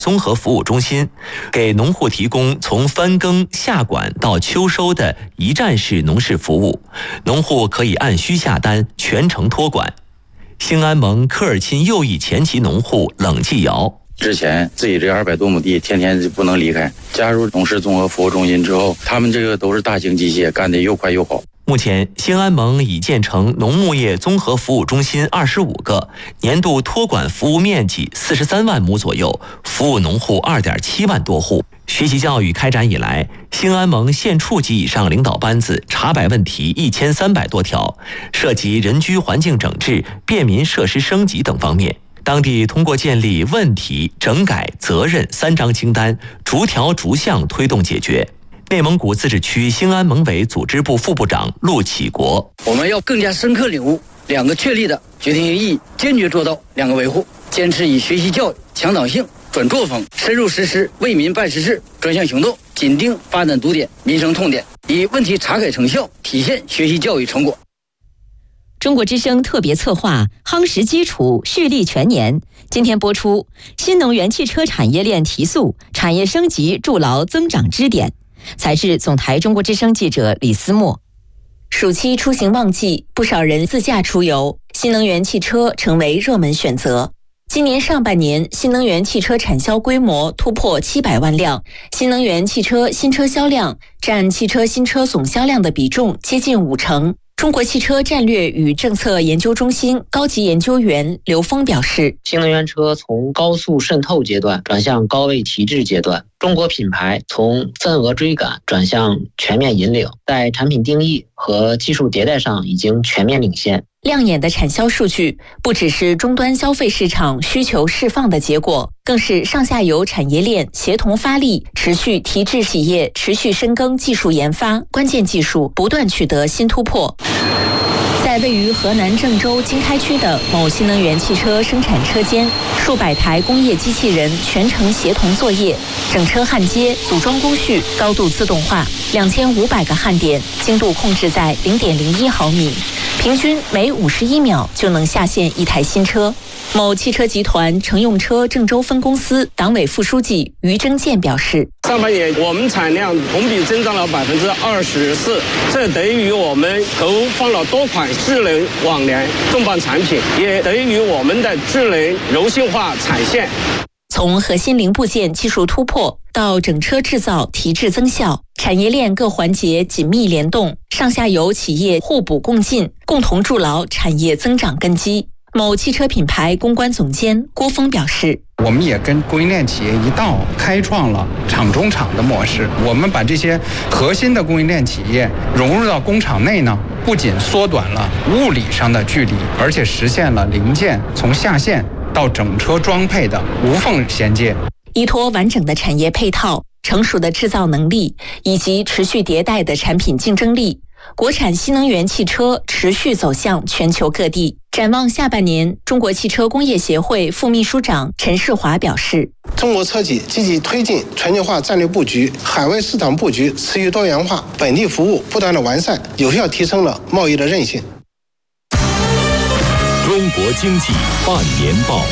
综合服务中心，给农户提供从翻耕、下管到秋收的一站式农事服务，农户可以按需下单，全程托管。兴安盟科尔沁右翼前旗农户冷继尧。 之前自己这200多亩地，天天就不能离开。加入农事综合服务中心之后，他们这个都是大型机械，干得又快又好。 目前，兴安盟已建成农牧业综合服务中心25个，年度托管服务面积43万亩左右，服务农户2.7万多户。学习教育开展以来，兴安盟县处级以上领导班子查摆问题1300多条，涉及人居环境整治、便民设施升级等方面。当地通过建立问题、整改、责任3张清单，逐条逐项推动解决。内蒙古自治区兴安盟委组织部副部长陆启国： 我们要更加深刻领悟2个确立的决定性意义，坚决做到2个维护，坚持以学习教育、强党性、转作风，深入实施为民办实事专项行动，紧盯发展堵点、民生痛点，以问题查改成效体现学习教育成果。 中国之声特别策划夯实基础，蓄力全年，今天播出新能源汽车产业链提速，产业升级筑牢增长支点。采自总台中国之声记者李思墨。暑期出行旺季，不少人自驾出游，新能源汽车成为热门选择。今年上半年，新能源汽车产销规模突破700万辆，新能源汽车新车销量占汽车新车总销量的比重接近50%。中国汽车战略与政策研究中心高级研究员刘峰表示， 新能源车从高速渗透阶段转向高位提质阶段，中国品牌从份额追赶转向全面引领，在产品定义和技术迭代上已经全面领先。 亮眼的产销数据不只是终端消费市场需求释放的结果，更是上下游产业链协同发力，持续提质企业持续深耕技术研发，关键技术不断取得新突破。在位于河南郑州经开区的某新能源汽车生产车间，数百台工业机器人全程协同作业，整车焊接、组装工序高度自动化，2500个焊点，精度控制在0.01毫米，平均每51秒就能下线一台新车。某汽车集团乘用车郑州分公司党委副书记于征建表示， 上半年我们产量同比增长了24%，这得益于我们投放了多款智能网联重磅产品，也得益于我们的智能柔性化产线。 从核心零部件技术突破到整车制造提质增效，产业链各环节紧密联动，上下游企业互补共进，共同筑牢产业增长根基。某汽车品牌公关总监郭峰表示， 我们也跟供应链企业一道开创了厂中厂的模式，我们把这些核心的供应链企业融入到工厂内呢，不仅缩短了物理上的距离，而且实现了零件从下线到整车装配的无缝衔接。 依托完整的产业配套、成熟的制造能力以及持续迭代的产品竞争力，国产新能源汽车持续走向全球各地。展望下半年，中国汽车工业协会副秘书长陈世华表示， 中国车企积极推进全球化战略布局，海外市场布局持续多元化，本地服务不断的完善，有效提升了贸易的韧性。 中国经济半年报。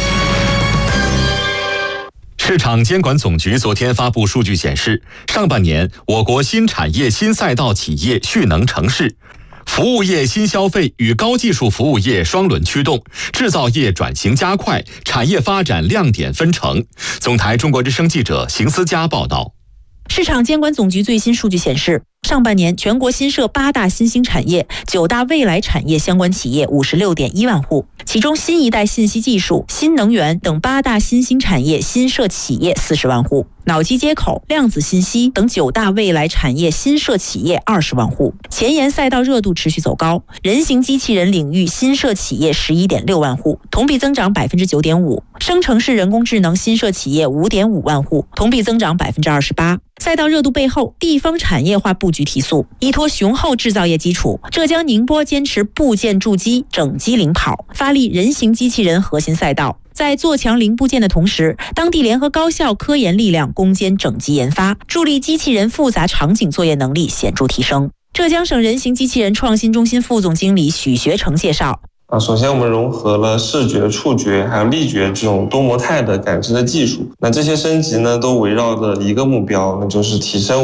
市场监管总局昨天发布数据显示，上半年我国新产业新赛道企业蓄能成市，服务业新消费与高技术服务业双轮驱动，制造业转型加快，产业发展亮点纷呈。总台中国之声记者邢思佳报道。 市场监管总局最新数据显示，上半年全国新设8大新兴产业、9大未来产业相关企业56.1万户，其中新一代信息技术、新能源等8大新兴产业新设企业40万户，脑机接口、量子信息等9大未来产业新设企业20万户。前沿赛道热度持续走高，人形机器人领域新设企业11.6万户，同比增长9.5%；生成式人工智能新设企业5.5万户，同比增长28%。赛道热度背后，地方产业化布局提速，依托雄厚制造业基础，浙江宁波坚持部件筑基、整机领跑，发力人形机器人核心赛道。在做强零部件的同时，当地联合高校科研力量攻坚整机研发，助力机器人复杂场景作业能力显著提升。浙江省人形机器人创新中心副总经理许学成介绍， 首先我们融合了视觉、触觉还有力觉这种多模态的感知的技术。那这些升级呢，都围绕着一个目标，那就是提升